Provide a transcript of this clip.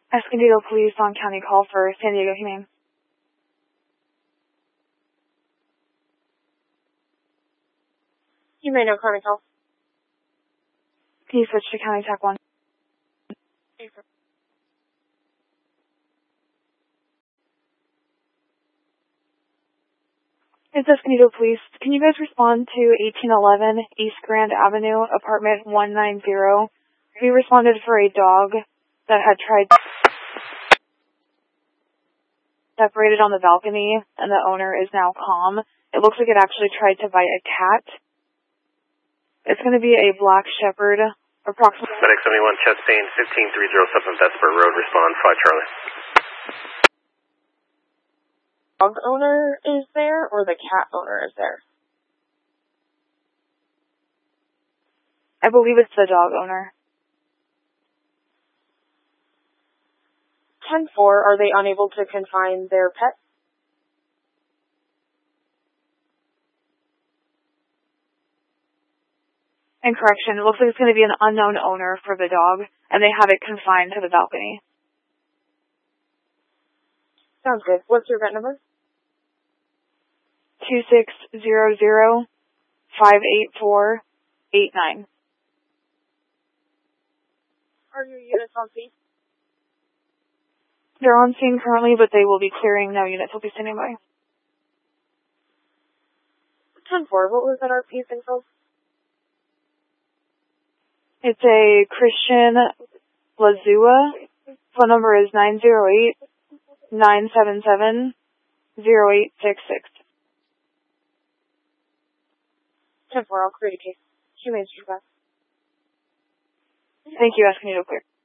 Escondido Police on county call for San Diego Humane. Humane on county call. Can you switch to county TAC 1? It's Escondido Police. Can you guys respond to 1811 East Grand Avenue, apartment 190? We responded for a dog that had tried separated on the balcony, and the owner is now calm. It looks like it actually tried to bite a cat. It's going to be a black shepherd, approximately... Medic 71, chest pain, 15307 Vesper Road, respond, 5 Charlie. Dog owner is there, or the cat owner is there? I believe it's the dog owner. 10-4, are they unable to confine their pet? And correction, it looks like it's going to be an unknown owner for the dog, and they have it confined to the balcony. Sounds good. What's your vet number? 2600-584-89. Are your units on scene? They're on scene currently, but they will be clearing. No units will be standing by. 10-4, what was that RP thing called? It's a Christian Lazua. Phone number is 908-977-0866. 10-4, I'll create a case. Humane Street Pass. Thank you, Escondido Clear.